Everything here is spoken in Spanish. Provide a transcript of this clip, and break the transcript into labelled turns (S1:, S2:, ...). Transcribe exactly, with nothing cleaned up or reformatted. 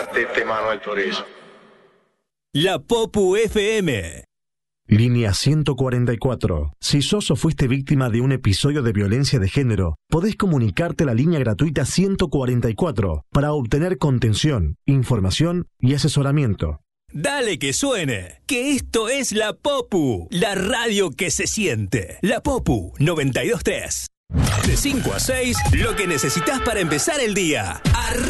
S1: Tete Manuel Turizo.
S2: La Popu F M.
S3: Línea ciento cuarenta y cuatro. Si sos o fuiste víctima de un episodio de violencia de género, podés comunicarte a la línea gratuita ciento cuarenta y cuatro para obtener contención, información y asesoramiento.
S2: Dale que suene, que esto es La Popu, la radio que se siente. La Popu noventa y dos punto tres. De cinco a seis, lo que necesitas para empezar el día. Arri-